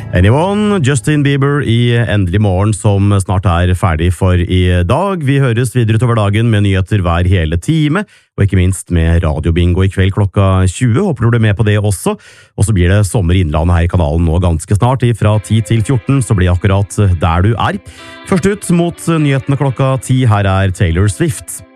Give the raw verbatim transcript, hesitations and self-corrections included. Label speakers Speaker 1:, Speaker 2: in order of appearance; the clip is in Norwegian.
Speaker 1: Anyone, Justin Bieber i Endelig morgen som snart er ferdig for i dag. Vi høres videre utover dagen med nyheter hver hele time, og ikke minst med radiobingo i kveld klokka tjue. Håper du blir med på det også. Og så blir det sommer i Innlandet her i kanalen nå ganske snart. Fra ti til fjorten så blir akkurat der du er. Først ut mot nyhetene klokka ti, her er Taylor Swift.